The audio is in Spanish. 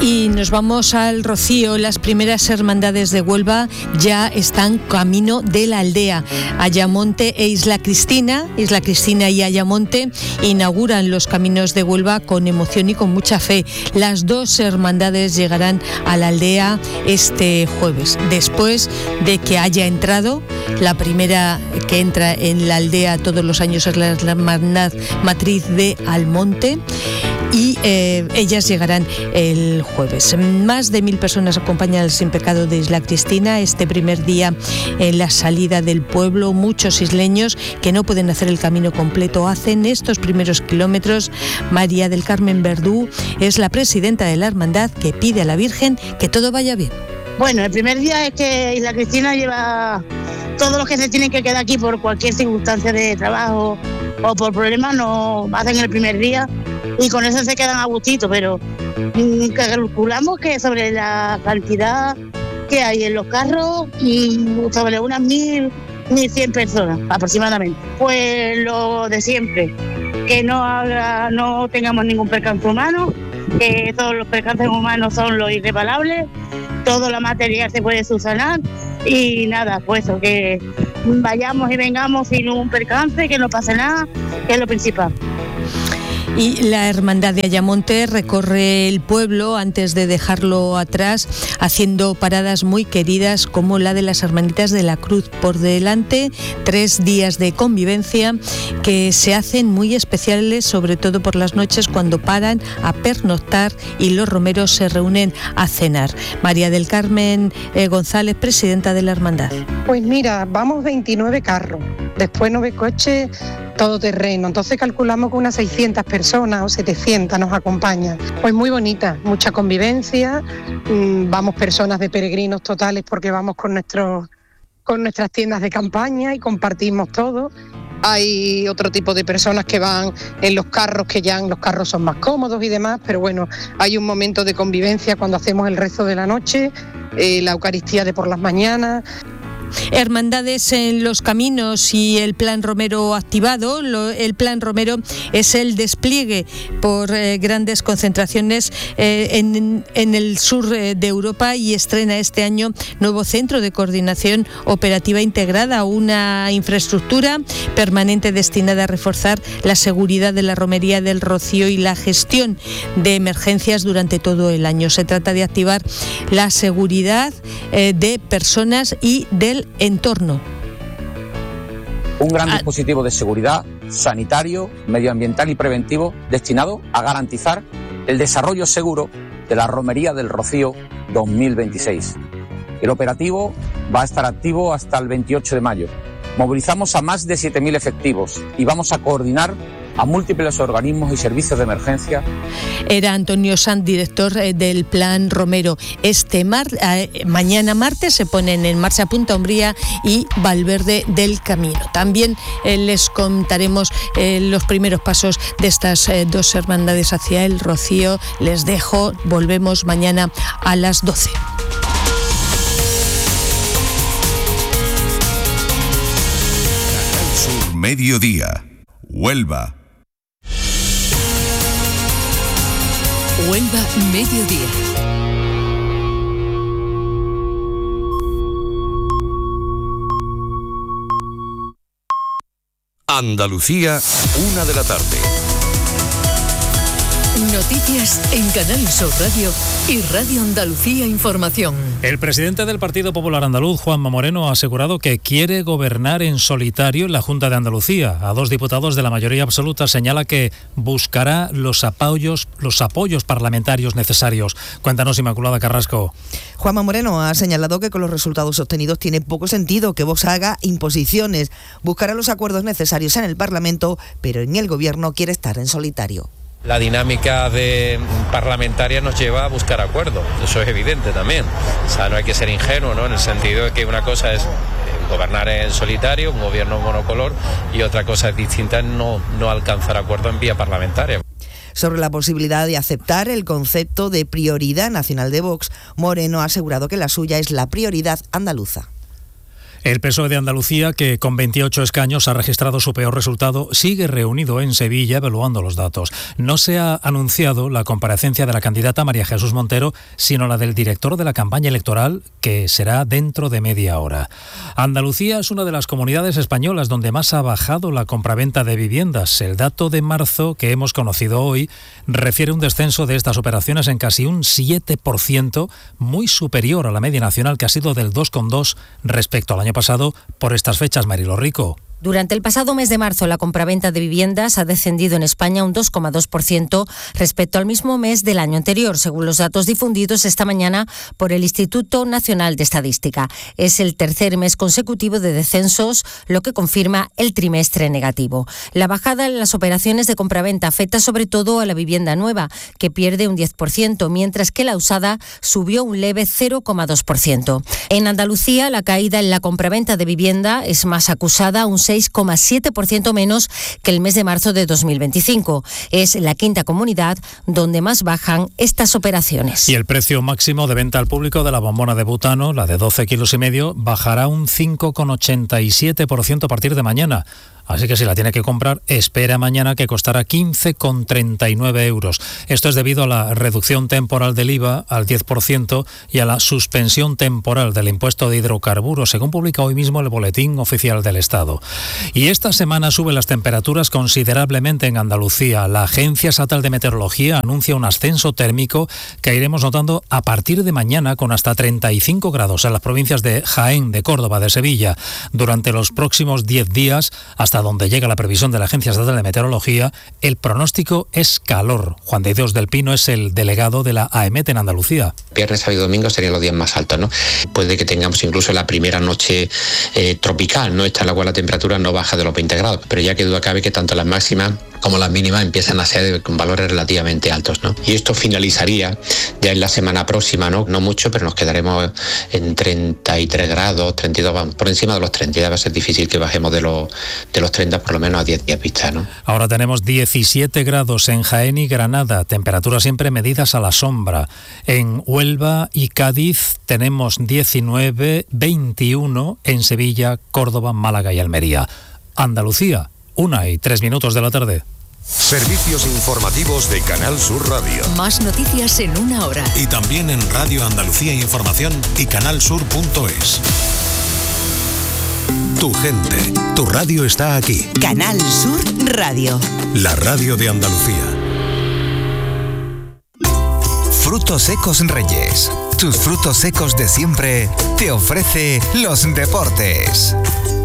Y nos vamos al Rocío. Las primeras hermandades de Huelva ya están camino de la aldea. Ayamonte e Isla Cristina y Ayamonte inauguran los caminos de Huelva con emoción y con mucha fe. Las dos hermandades llegarán a la aldea este jueves, después de que haya entrado. La primera que entra en la aldea todos los años es la hermandad matriz de Almonte, y ellas llegarán el jueves. Más de 1.000 personas acompañan al Sin Pecado de Isla Cristina este primer día en la salida del pueblo. Muchos isleños que no pueden hacer el camino completo hacen estos primeros kilómetros. María del Carmen Verdú es la presidenta de la hermandad, que pide a la Virgen que todo vaya bien. Bueno, el primer día es que Isla Cristina lleva todos los que se tienen que quedar aquí por cualquier circunstancia de trabajo o por problemas, no hacen el primer día y con eso se quedan a gustito, pero calculamos que sobre la cantidad que hay en los carros, sobre unas 1.100 personas aproximadamente. Pues lo de siempre, que no tengamos ningún percance humano, que todos los percances humanos son los irreparables, todo lo material se puede subsanar y nada, pues eso, que vayamos y vengamos sin un percance, que no pase nada, que es lo principal. Y la hermandad de Ayamonte recorre el pueblo antes de dejarlo atrás, haciendo paradas muy queridas como la de las Hermanitas de la Cruz. Por delante, 3 días de convivencia que se hacen muy especiales, sobre todo por las noches cuando paran a pernoctar y los romeros se reúnen a cenar. María del Carmen González, presidenta de la hermandad. Pues mira, vamos 29 carros, después 9 coches todoterreno, entonces calculamos que unas 600 personas o 700 nos acompañan. Pues muy bonita, mucha convivencia, vamos personas de peregrinos totales porque vamos con nuestras tiendas de campaña y compartimos todo. Hay otro tipo de personas que van en los carros, que ya los carros son más cómodos y demás, pero bueno, hay un momento de convivencia cuando hacemos el rezo de la noche, la Eucaristía de por las mañanas. Hermandades en los caminos y el Plan Romero activado. El Plan Romero es el despliegue por grandes concentraciones en el sur de Europa, y estrena este año nuevo centro de coordinación operativa integrada, una infraestructura permanente destinada a reforzar la seguridad de la romería del Rocío y la gestión de emergencias durante todo el año. Se trata de activar la seguridad de personas y del entorno. Un gran dispositivo de seguridad sanitario, medioambiental y preventivo destinado a garantizar el desarrollo seguro de la Romería del Rocío 2026. El operativo va a estar activo hasta el 28 de mayo. Movilizamos a más de 7.000 efectivos y vamos a coordinar a múltiples organismos y servicios de emergencia. Era Antonio Sanz, director del Plan Romero. Mañana martes se ponen en marcha Punta Umbría y Valverde del Camino. También les contaremos los primeros pasos de estas dos hermandades hacia el Rocío. Les dejo, volvemos mañana a las 12. Canal Sur Mediodía, Huelva. Huelva Mediodía. Andalucía, 1 de la tarde. Noticias en Canal Sur Radio y Radio Andalucía Información. El presidente del Partido Popular Andaluz, Juanma Moreno, ha asegurado que quiere gobernar en solitario en la Junta de Andalucía. A 2 diputados de la mayoría absoluta señala que buscará los apoyos parlamentarios necesarios. Cuéntanos, Inmaculada Carrasco. Juanma Moreno ha señalado que con los resultados obtenidos tiene poco sentido que Vox haga imposiciones. Buscará los acuerdos necesarios en el Parlamento, pero en el Gobierno quiere estar en solitario. La dinámica parlamentaria nos lleva a buscar acuerdos, eso es evidente también. O sea, no hay que ser ingenuo, ¿no? En el sentido de que una cosa es gobernar en solitario, un gobierno monocolor, y otra cosa es distinta, no alcanzar acuerdo en vía parlamentaria. Sobre la posibilidad de aceptar el concepto de prioridad nacional de Vox, Moreno ha asegurado que la suya es la prioridad andaluza. El PSOE de Andalucía, que con 28 escaños ha registrado su peor resultado, sigue reunido en Sevilla evaluando los datos. No se ha anunciado la comparecencia de la candidata María Jesús Montero, sino la del director de la campaña electoral, que será dentro de media hora. Andalucía es una de las comunidades españolas donde más ha bajado la compraventa de viviendas. El dato de marzo que hemos conocido hoy refiere un descenso de estas operaciones en casi un 7%, muy superior a la media nacional, que ha sido del 2,2% respecto al año pasado por estas fechas. Marilo Rico. Durante el pasado mes de marzo, la compraventa de viviendas ha descendido en España un 2,2% respecto al mismo mes del año anterior, según los datos difundidos esta mañana por el Instituto Nacional de Estadística. Es el tercer mes consecutivo de descensos, lo que confirma el trimestre negativo. La bajada en las operaciones de compraventa afecta sobre todo a la vivienda nueva, que pierde un 10%, mientras que la usada subió un leve 0,2%. En Andalucía, la caída en la compraventa de vivienda es más acusada, un 6,7% menos que el mes de marzo de 2025. Es la quinta comunidad donde más bajan estas operaciones. Y el precio máximo de venta al público de la bombona de butano, la de 12,5 kilos, bajará un 5,87% a partir de mañana. Así que si la tiene que comprar, espera mañana, que costará 15,39 euros. Esto es debido a la reducción temporal del IVA al 10% y a la suspensión temporal del impuesto de hidrocarburos, según publica hoy mismo el Boletín Oficial del Estado. Y esta semana suben las temperaturas considerablemente en Andalucía. La Agencia Estatal de Meteorología anuncia un ascenso térmico que iremos notando a partir de mañana, con hasta 35 grados en las provincias de Jaén, de Córdoba, de Sevilla. Durante los próximos 10 días, hasta donde llega la previsión de la Agencia Estatal de Meteorología, el pronóstico es calor. Juan de Dios del Pino es el delegado de la AEMET en Andalucía. Viernes, sábado y domingo serían los días más altos, ¿no? Puede que tengamos incluso la primera noche tropical, ¿no? Esta en la cual la temperatura no baja de los 20 grados, pero ya que duda cabe que tanto las máximas como las mínimas empiezan a ser con valores relativamente altos, ¿no? Y esto finalizaría ya en la semana próxima, ¿no? No mucho, pero nos quedaremos en 33 grados, 32, por encima de los 30. Ya va a ser difícil que bajemos de los 30 por lo menos a 10 días vista, ¿no? Ahora tenemos 17 grados en Jaén y Granada, temperaturas siempre medidas a la sombra. En Huelva y Cádiz tenemos 19, 21 en Sevilla, Córdoba, Málaga y Almería. Andalucía, 1:03 de la tarde. Servicios informativos de Canal Sur Radio. Más noticias en una hora. Y también en Radio Andalucía Información y canalsur.es. Tu gente, tu radio está aquí. Canal Sur Radio. La radio de Andalucía. Frutos Secos Reyes. Tus frutos secos de siempre te ofrece los deportes.